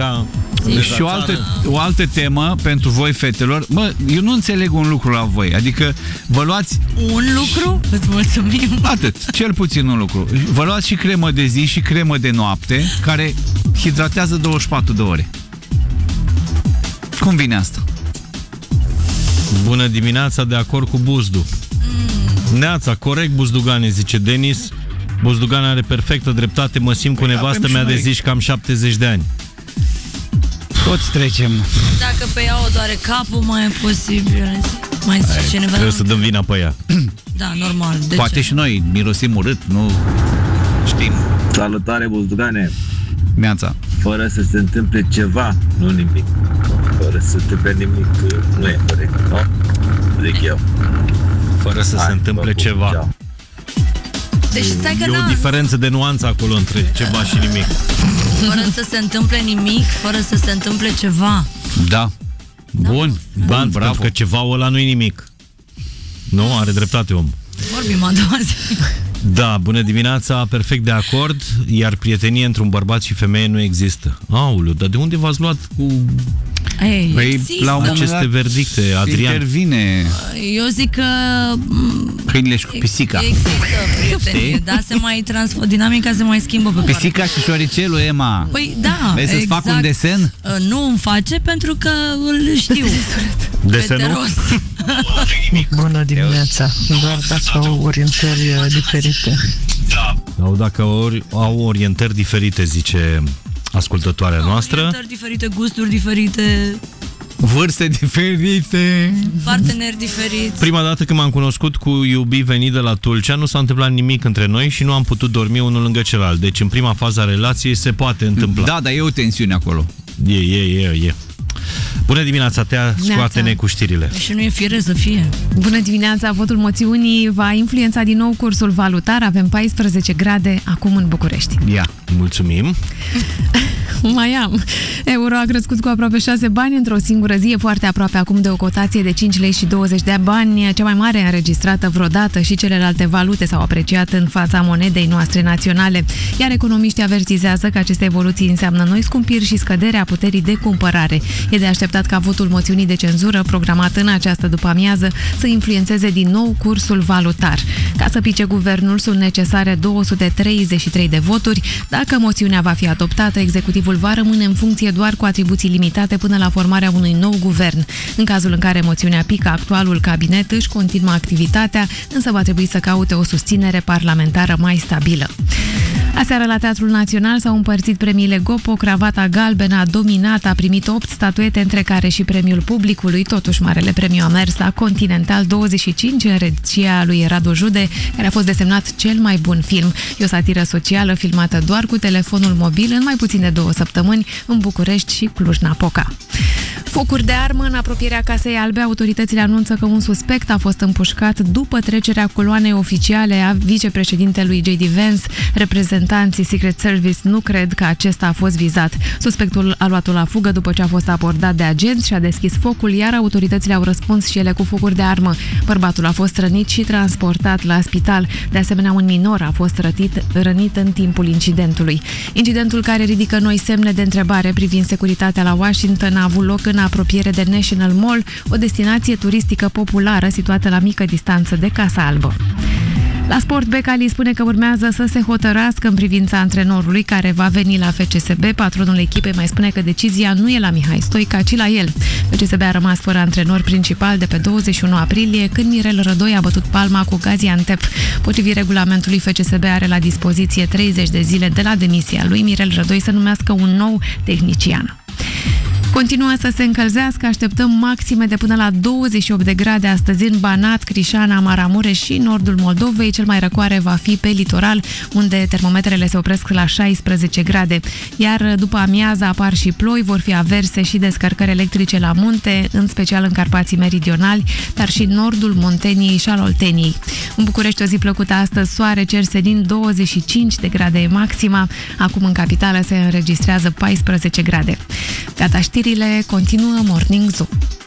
era... Și o altă temă pentru voi, fetelor. Mă, eu nu înțeleg un lucru la voi. Adică vă luați... Un lucru? Îți mulțumim. Atât, cel puțin un lucru. Vă luați și cremă de zi și cremă de noapte, care hidratează 24 de ore. Cum vine asta? Bună dimineața, de acord cu Buzdu. Neața, corect, Buzdugane, zice Denis. Buzdugan are perfectă dreptate, mă simt cu nevastă mea de zici cam 70 de ani. Toți trecem. Dacă pe ea o doare capul, mai e posibil. Mai zice cineva. Trebuie să dăm vina pe ea. Da, normal. De poate ce? și noi mirosim urât, nu știm. Salutare, Buzdugane. Neața. Fără să se întâmple ceva, nu nimic. Fără să se întâmple nimic, nu e corect, nu? Zic eu. Fără să se întâmple ceva. Deci stai că E o diferență de nuanță acolo între ceva și nimic. Fără să se întâmple nimic, fără să se întâmple ceva. Da. Bun, Bun, bravo. că ceva ăla nu e nimic. Nu? Are dreptate om. Vorbim a doua zi. Da, bună dimineața, perfect de acord. Iar prietenie între un bărbat și femeie nu există. Aoleu, dar de unde v-ați luat cu la aceste verdicte, Adrian? Intervine. Eu zic că câinile și cu pisica. există prietenie, da, dinamica se mai schimbă pe Pisica și șoricelul, Emma. Păi da, vrei să-ți fac un desen? Nu îmi face pentru că îl știu. Desenul? Bună dimineața, doar dacă au orientări diferite. Sau dacă au orientări diferite, zice ascultătoarea noastră. Orientări diferite, gusturi diferite, vârste diferite, parteneri diferiți. Prima dată când m-am cunoscut cu iubi venit de la Tulcea, nu s-a întâmplat nimic între noi și nu am putut dormi unul lângă celălalt. Deci în prima fază a relației se poate întâmpla. Da, dar e o tensiune acolo. E. Bună dimineața, Tea, scoate-ne cu știrile. Și nu e fire să fie. Bună dimineața, votul moțiunii va influența din nou cursul valutar. Avem 14 grade acum în București. Ia. Mulțumim. Mai am. Euro a crescut cu aproape 6 bani într-o singură zi, e foarte aproape acum de o cotație de 5 lei și 20 de bani, cea mai mare înregistrată vreodată, și celelalte valute s-au apreciat în fața monedei noastre naționale. Iar economiștii avertizează că aceste evoluții înseamnă noi scumpiri și scăderea puterii de cumpărare. E de așteptat ca votul moțiunii de cenzură, programat în această după-amiază, să influențeze din nou cursul valutar. Ca să pice guvernul, sunt necesare 233 de voturi. Dacă moțiunea va fi adoptată, executivul va rămâne în funcție doar cu atribuții limitate până la formarea unui nou guvern. În cazul în care moțiunea pică, actualul cabinet își continuă activitatea, însă va trebui să caute o susținere parlamentară mai stabilă. Aseară la Teatrul Național s-au împărțit premiile Gopo. Cravata galbenă a dominat, a primit 8 statuete, între care și premiul publicului. Totuși, marele premiu a mers la Continental 25, în regia lui Radu Jude, care a fost desemnat cel mai bun film. E o satiră socială filmată doar cu telefonul mobil în mai puțin de 2 săptămâni în București și Cluj-Napoca. Focuri de armă în apropierea Casei Albe. Autoritățile anunță că un suspect a fost împușcat după trecerea coloanei oficiale a vicepreședintelui J.D. Vance. Reprezentanții Secret Service nu cred că acesta a fost vizat. Suspectul a luat-o la fugă după ce a fost abordat de agenți și a deschis focul, iar autoritățile au răspuns și ele cu focuri de armă. Bărbatul a fost rănit și transportat la spital. De asemenea, un minor a fost rănit în timpul incidentului. Incidentul, care ridică noi semne de întrebare privind securitatea la Washington, a avut loc în apropiere de National Mall, o destinație turistică populară situată la mică distanță de Casa Albă. La sport, Becali spune că urmează să se hotărască în privința antrenorului care va veni la FCSB. Patronul echipei mai spune că decizia nu e la Mihai Stoica, ci la el. FCSB a rămas fără antrenor principal de pe 21 aprilie, când Mirel Rădoi a bătut palma cu Gaziantep. Potrivit regulamentului, FCSB are la dispoziție 30 de zile de la demisia lui Mirel Rădoi să numească un nou tehnician. Continuă să se încălzească, așteptăm maxime de până la 28 de grade astăzi în Banat, Crișana, Maramureș și nordul Moldovei. Cel mai răcoare va fi pe litoral, unde termometrele se opresc la 16 grade. Iar după amiază apar și ploi, vor fi averse și descărcări electrice la munte, în special în Carpații Meridionali, dar și nordul Munteniei și al Olteniei. În București o zi plăcută astăzi, soare, cer senin, 25 de grade e maxima. Acum în capitală se înregistrează 14 grade. Gata, știrile, continuă Morning Zoo.